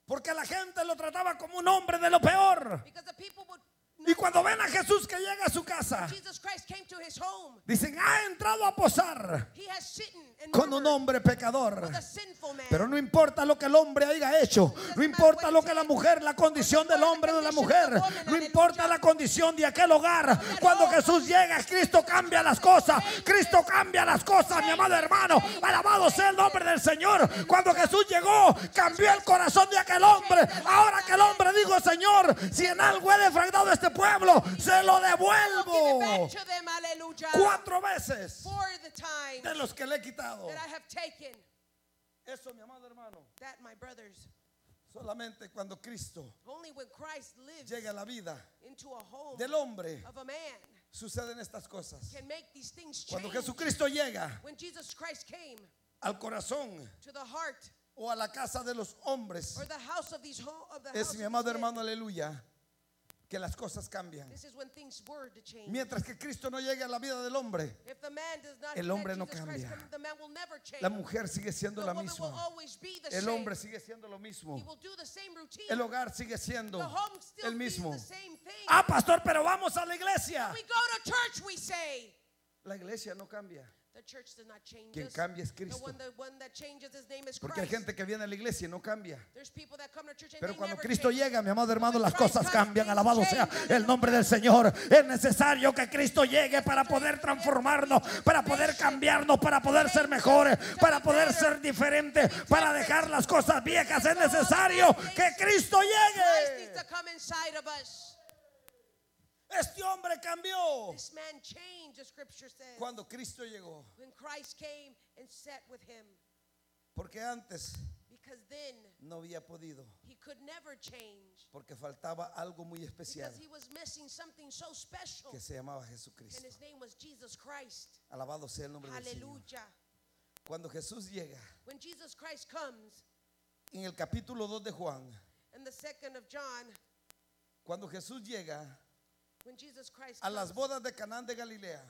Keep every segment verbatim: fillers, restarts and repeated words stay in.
Porque la gente lo trataba como un hombre de lo peor. Because the people would Y cuando ven a Jesús que llega a su casa, Jesus Christ came to his home. dicen, ha entrado a posar He has sitten and con un murmured hombre pecador. with a sinful man. Pero no importa lo que el hombre haya hecho, no importa lo que la mujer, la condición del hombre o de la mujer, no importa la condición de aquel hogar. Cuando Jesús llega, Cristo cambia las cosas. Cristo cambia las cosas, mi amado hermano. Alabado sea el nombre del Señor. Cuando Jesús llegó, cambió el corazón de aquel hombre. Ahora que el hombre dijo, Señor, si en algo he defraudado a este pueblo, se lo Give it devuelvo back to them, hallelujah. cuatro veces For the time de los que le he quitado. that I have taken. Eso, mi amado hermano, That, my brothers, solamente cuando Cristo only when Christ lives llega a la vida into a home del hombre of a man suceden estas cosas. can make these things Cuando change. Jesucristo llega When Jesus Christ came al corazón to the heart o a la casa de los hombres, or the house of these home of the es, house mi of amado these men, hermano, aleluya, que las cosas cambian. this is when things were to change. Mientras que Cristo no llegue a la vida del hombre, If the man does not el let hombre no Jesus Christ cambia. come, the man will never change. la mujer sigue siendo The la woman will misma, always be the el same. hombre sigue siendo lo He mismo, will do the same routine. el hogar sigue siendo The home still el means mismo. the same thing. Ah, pastor, pero vamos a la iglesia. We go to church, we say. La iglesia no cambia. The church does not change Quien us. cambia es The Cristo. one, the one that changes, his name is Porque hay Christ. gente que viene a la iglesia y no cambia. There's people that come to church and Pero they cuando never Cristo change. llega, mi amado hermano, When las Christ cosas comes, cambian. things Alabado sea change. el nombre del Señor. Es necesario que Cristo llegue para poder transformarnos, para poder cambiarnos, para poder ser mejores, para poder ser diferentes, para dejar las cosas viejas. Es necesario que Cristo Christ needs llegue. to come inside of us. Este hombre cambió This man changed, the scripture says, cuando Cristo llegó. when Christ came and sat with him. Porque antes Because then no había podido. he could never change. Porque faltaba algo muy especial Because he was missing something so special. que se llamaba And Jesucristo. his name was Jesus Christ. Alabado sea el nombre del Señor. Hallelujah. Cuando Jesús llega, When Jesus Christ comes, en el capítulo dos de Juan, in the second of John, cuando Jesús llega when Jesus Christ a las comes, bodas de Canaán de Galilea,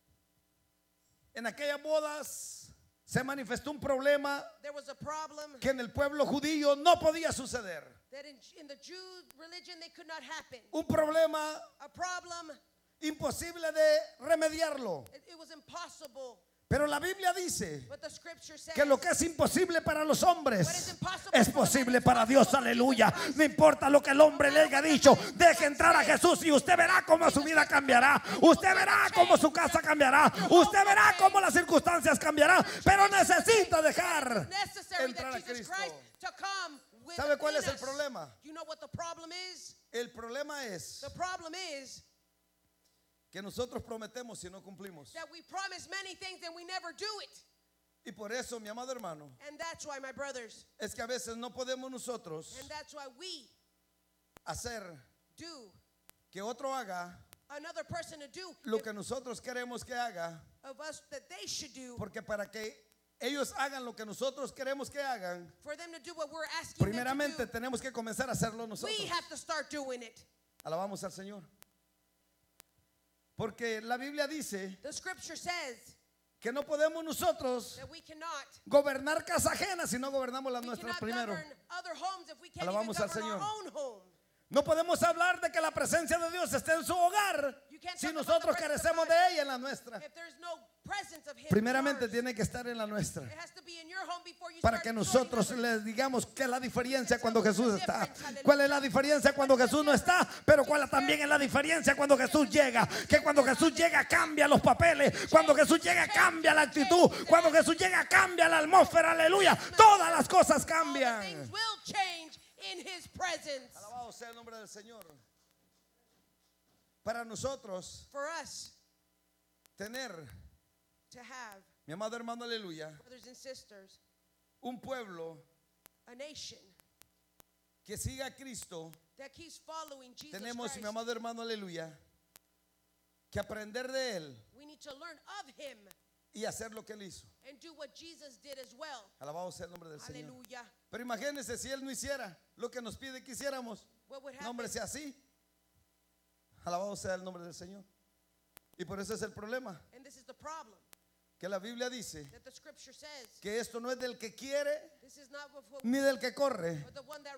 en aquellas bodas se manifestó un problema there was a problem que en el pueblo judío no podía suceder. that in, in the Jew religion they could not happen. Un problema A problem, imposible de remediarlo. it, it was impossible. Pero la Biblia dice But the scripture says que lo que es imposible para los what is hombres impossible es for the posible man is para Dios, possible for aleluya. Jesus Christ. No importa lo que el hombre le haya dicho, deje entrar a Jesús y usted verá cómo su vida cambiará. Usted verá cómo su casa cambiará. Usted verá cómo las circunstancias cambiarán. Pero necesita dejar Necessary entrar a that Jesus Cristo. Christ to come within ¿Sabe cuál es el us. problema? You know what the problem is? El problema es The problem is que nosotros prometemos y no cumplimos. that we promise many things and we never do it. Y por eso, mi amado hermano, And that's why, my brothers, es que a veces no podemos nosotros and that's why we hacer do que otro haga another person to do lo if- que nosotros queremos que haga, of us that they should do, porque para que ellos hagan lo que nosotros queremos que hagan, for them to do what we're asking them primeramente to do. tenemos que comenzar a hacerlo We nosotros. have to start doing it. Alabamos al Señor. Porque la Biblia dice The scripture says que no podemos nosotros that we cannot gobernar casa ajena si no gobernamos las we nuestras cannot primero. govern other homes if we can't Alabamos even al govern Señor. our own home. No podemos hablar de que la presencia de Dios esté en su hogar You can't si talk about nosotros the presence carecemos of de God ella en la nuestra. If there's no presence of Him, Primeramente yours, tiene que estar en la nuestra. it has to be in your home before you Para start que joining nosotros others. les digamos qué es la diferencia cuando Jesús está. ¿Cuál es la diferencia cuando Jesús no está? Pero cuál también es la diferencia cuando Jesús llega. Que cuando Jesús llega cambia los papeles. Cuando Jesús llega cambia la actitud. Cuando Jesús llega cambia la atmósfera. Aleluya. Todas las cosas All the cambian. things will change in His presence. Alabado sea el nombre del Señor. Para nosotros For us tener, to have, mi amado hermano, aleluya, brothers and sisters, un pueblo a nation que siga a Cristo, that keeps following Jesus tenemos, Christ, mi amado hermano, aleluya, que aprender de Él we need to learn of Him y hacer lo que Él hizo. and do what Jesus did as well. Alabado sea el nombre del Señor. Hallelujah. Pero imagínense si Él no hiciera lo que nos pide que hiciéramos. What would No, happen? hombre, sea así. Alabado sea el nombre del Señor. Y por eso es el problema, And this is the problem que la Biblia dice that the scripture says. que esto no es del que quiere This is not of who- ni del que corre, or the one that